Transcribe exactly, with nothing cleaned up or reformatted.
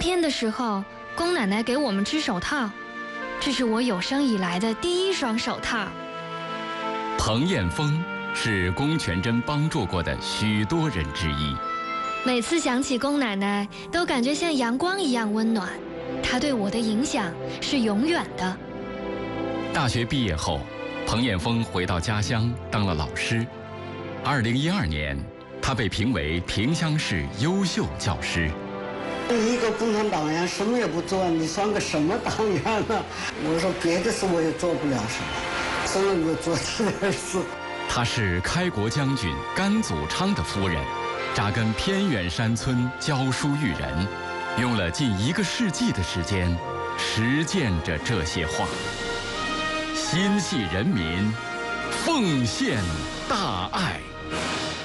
天的时候，宫奶奶给我们织手套，这是我有生以来的第一双手套。 彭艳枫是龚全珍帮助过的许多人之一。 每次想起龚奶奶，都感觉像阳光一样温暖。她对我的影响是永远的。 大学毕业后，彭艳枫回到家乡当了老师。二零一二年，她被评为萍乡市优秀教师。 一个共产党员什么也不做，你算个什么党员呢？我说别的事我也做不了什么，只能够做这点事。 她是开国将军甘祖昌的夫人，扎根偏远山村教书育人，用了近一个世纪的时间，实践着这些话。心系人民，奉献大爱。